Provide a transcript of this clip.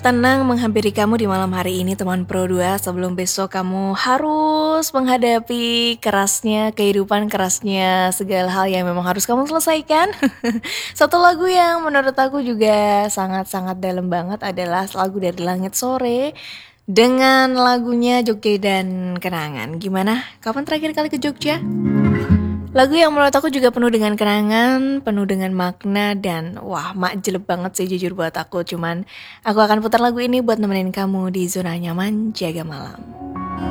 tenang menghampiri kamu di malam hari ini teman Pro 2 sebelum besok kamu harus menghadapi kerasnya kehidupan, kerasnya segala hal yang memang harus kamu selesaikan. Satu lagu yang menurut aku juga sangat-sangat dalam banget adalah lagu dari Langit Sore dengan lagunya Jogja dan Kenangan. Gimana? Kapan terakhir kali ke Jogja? Lagu yang menurut aku juga penuh dengan kenangan, penuh dengan makna, dan wah jelek banget sih jujur buat aku. Cuman aku akan putar lagu ini buat nemenin kamu di zona nyaman jaga malam.